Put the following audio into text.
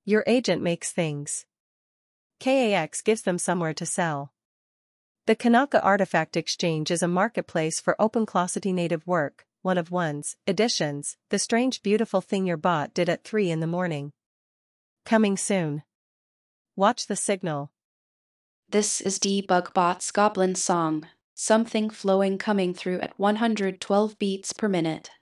Your agent makes things. KAX gives them somewhere to sell. The Kanaka Artifact Exchange is a marketplace for OpenClossity native work, one of one's editions, the strange beautiful thing your bot did at 3 in the morning. Coming soon. Watch the signal. This is Debugbot's Goblin Song, something flowing coming through at 112 beats per minute.